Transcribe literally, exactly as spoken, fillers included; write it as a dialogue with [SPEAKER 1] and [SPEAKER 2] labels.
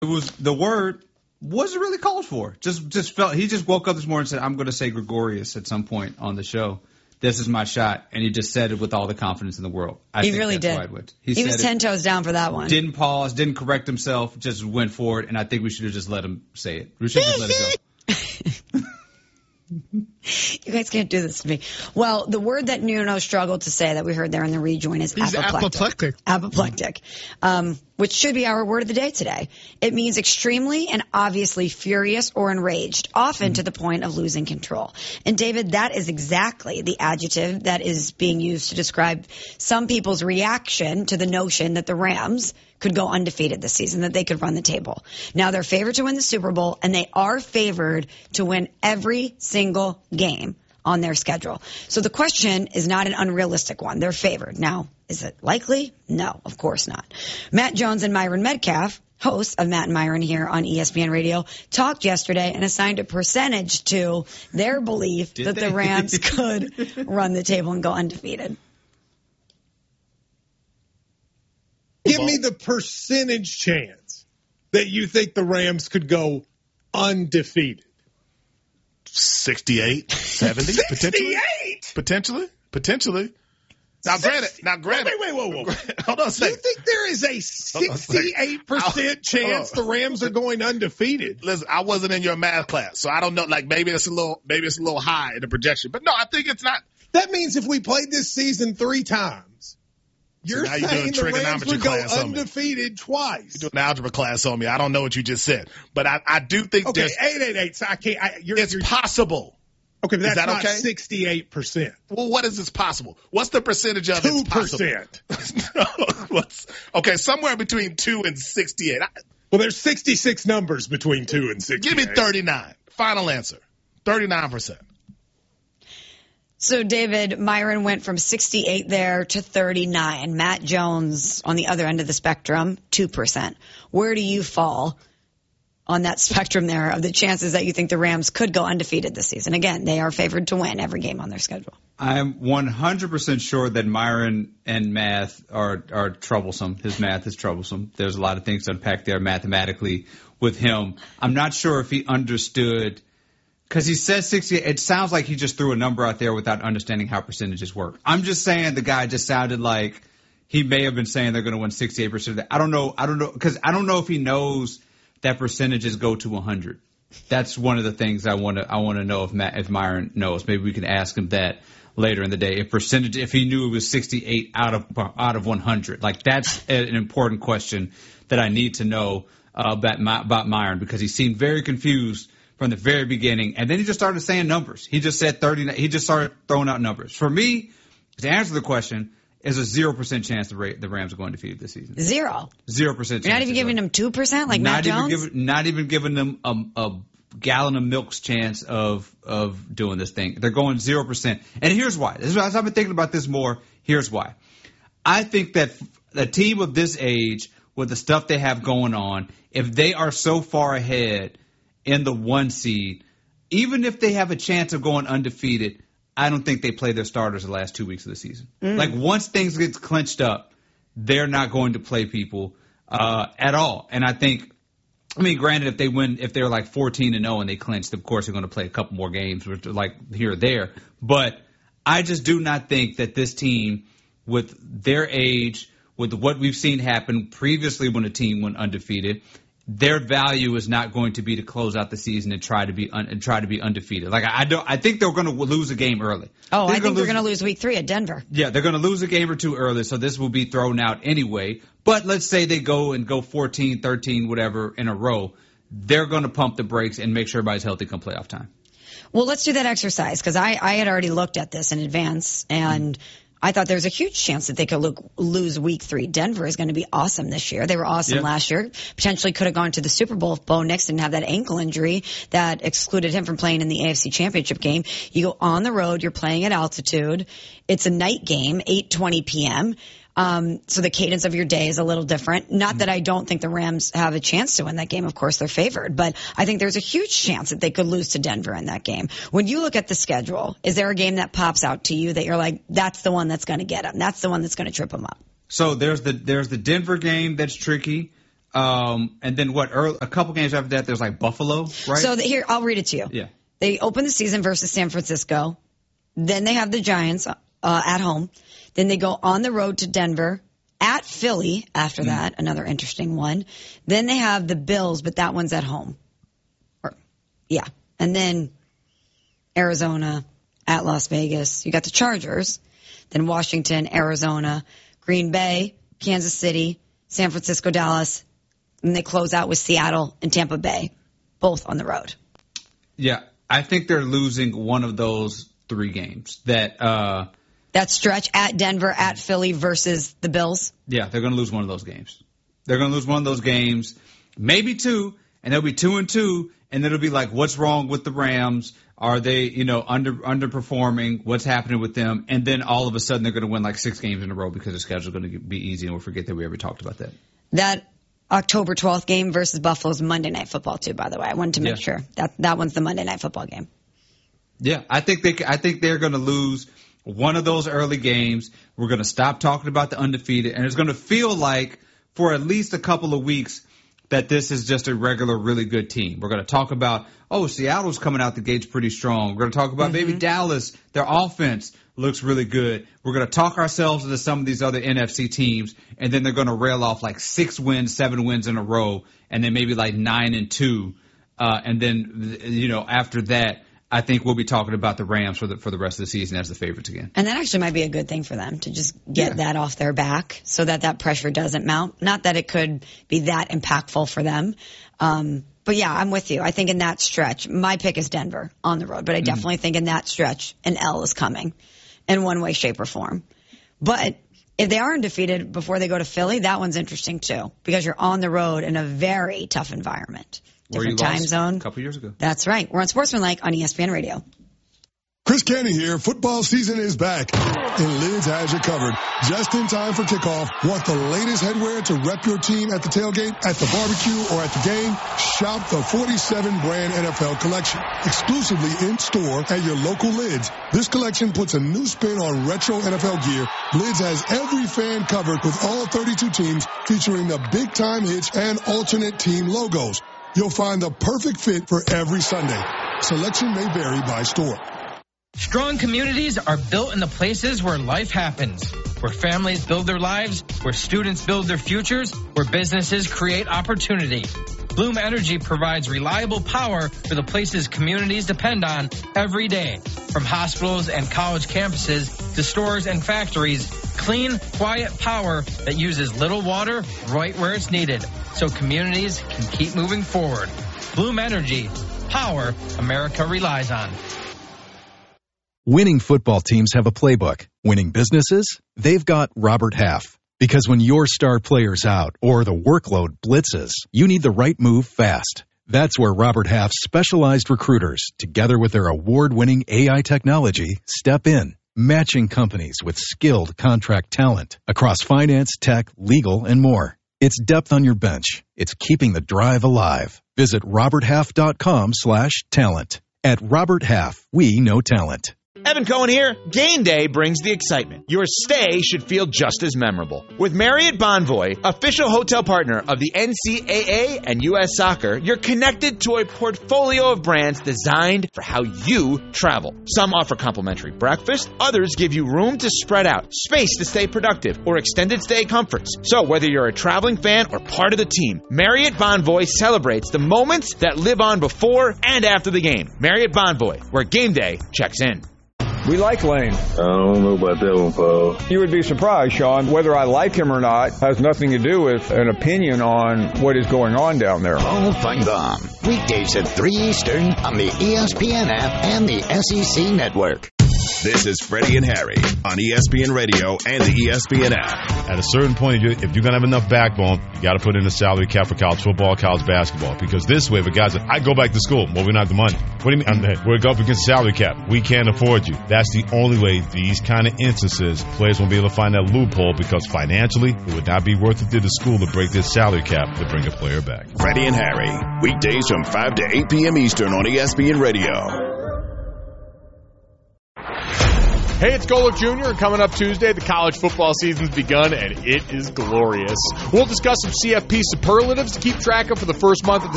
[SPEAKER 1] It was the word wasn't really called for. Just just felt he just woke up this morning and said, I'm going to say Gregorius at some point on the show. This is my shot. And he just said it with all the confidence in the world. I
[SPEAKER 2] he
[SPEAKER 1] think
[SPEAKER 2] really
[SPEAKER 1] that's
[SPEAKER 2] did.
[SPEAKER 1] Why it went. He,
[SPEAKER 2] he was
[SPEAKER 1] it,
[SPEAKER 2] ten toes down for that one.
[SPEAKER 1] Didn't pause, didn't correct himself, just went for it. And I think we should have just let him say it. We should have just let it go.
[SPEAKER 2] You guys can't do this to me. Well, the word that Nuno struggled to say that we heard there in the rejoin is
[SPEAKER 3] He's apoplectic.
[SPEAKER 2] Apoplectic, apoplectic um, which should be our word of the day today. It means extremely and obviously furious or enraged, often mm-hmm. to the point of losing control. And David, that is exactly the adjective that is being used to describe some people's reaction to the notion that the Rams could go undefeated this season, that they could run the table. Now they're favored to win the Super Bowl, and they are favored to win every single game on their schedule. So the question is not an unrealistic one. They're favored. Now, is it likely? No, of course not. Matt Jones and Myron Metcalf, hosts of Matt and Myron here on E S P N Radio, talked yesterday and assigned a percentage to their belief
[SPEAKER 1] Did
[SPEAKER 2] that
[SPEAKER 1] they?
[SPEAKER 2] the Rams could run the table and go undefeated.
[SPEAKER 3] Give me the percentage chance that you think the Rams could go undefeated.
[SPEAKER 4] sixty-eight, seventy, potentially.
[SPEAKER 3] sixty-eight?
[SPEAKER 4] Potentially, potentially. Now, granted, now, granted.
[SPEAKER 3] Wait, wait, wait, whoa, whoa.
[SPEAKER 4] Hold on a
[SPEAKER 3] You
[SPEAKER 4] second.
[SPEAKER 3] think there is a sixty-eight percent chance the Rams are going undefeated?
[SPEAKER 4] Listen, I wasn't in your math class, so I don't know. Like, maybe it's a little, maybe it's a little high in the projection. But no, I think it's not.
[SPEAKER 3] That means if we played this season three times, you're
[SPEAKER 4] now you're
[SPEAKER 3] saying
[SPEAKER 4] doing
[SPEAKER 3] the Rams
[SPEAKER 4] trigonometry
[SPEAKER 3] would go
[SPEAKER 4] class on me.
[SPEAKER 3] undefeated twice.
[SPEAKER 4] You're doing an algebra class on me. I don't know what you just said, but I, I do think
[SPEAKER 3] Okay,
[SPEAKER 4] there's.
[SPEAKER 3] eight eight eight. So I can't. I, you're,
[SPEAKER 4] It's
[SPEAKER 3] you're,
[SPEAKER 4] possible.
[SPEAKER 3] okay, but
[SPEAKER 4] Is
[SPEAKER 3] that's
[SPEAKER 4] that
[SPEAKER 3] not
[SPEAKER 4] okay?
[SPEAKER 3] sixty-eight percent.
[SPEAKER 4] Well, what is this possible? What's the percentage of
[SPEAKER 3] Two
[SPEAKER 4] it's possible?
[SPEAKER 3] percent.
[SPEAKER 4] What's, okay, somewhere between two and sixty-eight. I,
[SPEAKER 3] Well, there's sixty-six numbers between two and sixty-eight.
[SPEAKER 4] give me thirty-nine. Final answer. thirty-nine percent.
[SPEAKER 2] So, David, Myron went from sixty-eight there to thirty-nine. Matt Jones, on the other end of the spectrum, two percent. Where do you fall on that spectrum there of the chances that you think the Rams could go undefeated this season? Again, they are favored to win every game on their schedule.
[SPEAKER 1] I'm one hundred percent sure that Myron and math are, are troublesome. His math is troublesome. There's a lot of things to unpack there mathematically with him. I'm not sure if he understood. Because he says sixty-eight, it sounds like he just threw a number out there without understanding how percentages work. I'm just saying the guy just sounded like he may have been saying they're going to win sixty-eight percent of that. I don't know. I don't know. Because I don't know if he knows that percentages go to one hundred. That's one of the things I want to I want to know if Matt, if Myron knows. Maybe we can ask him that later in the day. If percentage, if he knew it was sixty-eight out of out of one hundred, like that's an important question that I need to know uh, about My, about Myron, because he seemed very confused from the very beginning, and then he just started saying numbers. He just said thirty. He just started throwing out numbers. For me, to answer the question, is a zero percent chance the, Ra- the Rams are going undefeated this season.
[SPEAKER 2] Zero.
[SPEAKER 1] Zero percent.
[SPEAKER 2] You're not even giving them two percent like
[SPEAKER 1] not
[SPEAKER 2] Matt Jones?
[SPEAKER 1] Even giving, not even giving them a, a gallon of milk's chance of of doing this thing. They're going zero percent. And here's why. This is, as I've been thinking about this more, here's why. I think that a team of this age, with the stuff they have going on, if they are so far ahead in the one seed, even if they have a chance of going undefeated, I don't think they play their starters the last two weeks of the season. Mm. Like, once things get clinched up, they're not going to play people uh, at all. And I think, I mean, granted, if they win, if they're like fourteen and oh and they clinched, of course they're going to play a couple more games, which are like here or there. But I just do not think that this team, with their age, with what we've seen happen previously when a team went undefeated, their value is not going to be to close out the season and try to be un- and try to be undefeated. Like I, I don't, I think they're going to lose a game early.
[SPEAKER 2] Oh,
[SPEAKER 1] they're
[SPEAKER 2] I think
[SPEAKER 1] lose,
[SPEAKER 2] they're going to lose week three at Denver.
[SPEAKER 1] Yeah, they're going to lose a game or two early, so this will be thrown out anyway. But let's say they go and go fourteen, thirteen, whatever in a row. They're going to pump the brakes and make sure everybody's healthy come playoff time.
[SPEAKER 2] Well, let's do that exercise, because I, I had already looked at this in advance, and mm-hmm. I thought there was a huge chance that they could look, lose week three. Denver is going to be awesome this year. They were awesome
[SPEAKER 1] yeah.
[SPEAKER 2] last year. Potentially could have gone to the Super Bowl if Bo Nix didn't have that ankle injury that excluded him from playing in the A F C Championship game. You go on the road. You're playing at altitude. It's a night game, eight twenty p.m., Um, so the cadence of your day is a little different. Not that I don't think the Rams have a chance to win that game. Of course, they're favored. But I think there's a huge chance that they could lose to Denver in that game. When you look at the schedule, is there a game that pops out to you that you're like, that's the one that's going to get them? That's the one that's going to trip them up?
[SPEAKER 1] So there's the there's the Denver game that's tricky. Um, and then what? Early, a couple games after that, there's like Buffalo, right?
[SPEAKER 2] So the, here, I'll read it to you.
[SPEAKER 1] Yeah.
[SPEAKER 2] They open the season versus San Francisco. Then they have the Giants uh, at home. Then they go on the road to Denver, at Philly after mm. that, another interesting one. Then they have the Bills, but that one's at home. Or, yeah. And then Arizona, at Las Vegas. You got the Chargers. Then Washington, Arizona, Green Bay, Kansas City, San Francisco, Dallas. And they close out with Seattle and Tampa Bay, both on the road.
[SPEAKER 1] Yeah, I think they're losing one of those three games. That uh,
[SPEAKER 2] that stretch at Denver, at Philly versus the Bills.
[SPEAKER 1] Yeah, they're going to lose one of those games. They're going to lose one of those games, maybe two, and they'll be two and two, and it'll be like, what's wrong with the Rams? Are they, you know, under underperforming? What's happening with them? And then all of a sudden they're going to win like six games in a row because the schedule's going to be easy, and we'll forget that we ever talked about that.
[SPEAKER 2] That October twelfth game versus Buffalo's Monday Night Football too, by the way. I wanted to make yeah. sure that that one's the Monday Night Football game.
[SPEAKER 1] Yeah, I think they I think they're going to lose one of those early games. We're going to stop talking about the undefeated, and it's going to feel like for at least a couple of weeks that this is just a regular, really good team. We're going to talk about, oh, Seattle's coming out the gates pretty strong. We're going to talk about mm-hmm. maybe Dallas. Their offense looks really good. We're going to talk ourselves into some of these other N F C teams, and then they're going to rail off like six wins, seven wins in a row, and then maybe like nine and two. Uh, and then, you know, after that, I think we'll be talking about the Rams for the for the rest of the season as the favorites again.
[SPEAKER 2] And that actually might be a good thing for them to just get yeah. that off their back so that that pressure doesn't mount. Not that it could be that impactful for them. Um, but, yeah, I'm with you. I think in that stretch, my pick is Denver on the road. But I definitely mm-hmm. think in that stretch, an L is coming in one way, shape, or form. But if they are undefeated before they go to Philly, that one's interesting too because you're on the road in a very tough environment. Different time zone.
[SPEAKER 1] A couple years ago.
[SPEAKER 2] That's right. We're on Sportsmanlike on E S P N Radio.
[SPEAKER 5] Chris Canty here. Football season is back, and Lids has you covered. Just in time for kickoff. Want the latest headwear to rep your team at the tailgate, at the barbecue, or at the game? Shop the forty-seven brand N F L collection. Exclusively in store at your local Lids. This collection puts a new spin on retro N F L gear. Lids has every fan covered with all thirty-two teams featuring the big time hits and alternate team logos. You'll find the perfect fit for every Sunday. Selection may vary by store.
[SPEAKER 6] Strong communities are built in the places where life happens, where families build their lives, where students build their futures, where businesses create opportunity. Bloom Energy provides reliable power for the places communities depend on every day. From hospitals and college campuses to stores and factories, clean, quiet power that uses little water right where it's needed, so communities can keep moving forward. Bloom Energy, power America relies on.
[SPEAKER 7] Winning football teams have a playbook. Winning businesses? They've got Robert Half. Because when your star player's out or the workload blitzes, you need the right move fast. That's where Robert Half's specialized recruiters, together with their award-winning A I technology, step in, matching companies with skilled contract talent across finance, tech, legal, and more. It's depth on your bench. It's keeping the drive alive. Visit roberthalf.com slash talent. At Robert Half, we know talent.
[SPEAKER 8] Evan Cohen here. Game day brings the excitement. Your stay should feel just as memorable. With Marriott Bonvoy, official hotel partner of the N C double A and U S Soccer, you're connected to a portfolio of brands designed for how you travel. Some offer complimentary breakfast, others give you room to spread out, space to stay productive, or extended stay comforts. So whether you're a traveling fan or part of the team, Marriott Bonvoy celebrates the moments that live on before and after the game. Marriott Bonvoy, where game day checks in.
[SPEAKER 9] We like Lane.
[SPEAKER 10] I don't know about that one, Paul.
[SPEAKER 9] You would be surprised, Sean. Whether I like him or not has nothing to do with an opinion on what is going on down there.
[SPEAKER 11] Paul Finebaum. Weekdays at three Eastern on the E S P N app and the S E C Network.
[SPEAKER 12] This is Freddie and Harry on E S P N Radio and the E S P N app.
[SPEAKER 13] At a certain point, if you're going to have enough backbone, you got to put in a salary cap for college football, college basketball. Because this way, if a guy's like, I go back to school, well, we don't have the money. What do you mean? I'm, we're going up against salary cap. We can't afford you. That's the only way these kind of instances, players won't be able to find that loophole because financially, it would not be worth it to the school to break this salary cap to bring a player back.
[SPEAKER 12] Freddie and Harry, weekdays from five to eight p.m. Eastern on E S P N Radio.
[SPEAKER 14] Hey, it's Golick Junior and coming up Tuesday, the college football season's begun, and it is glorious. We'll discuss some C F P superlatives to keep track of for the first month of the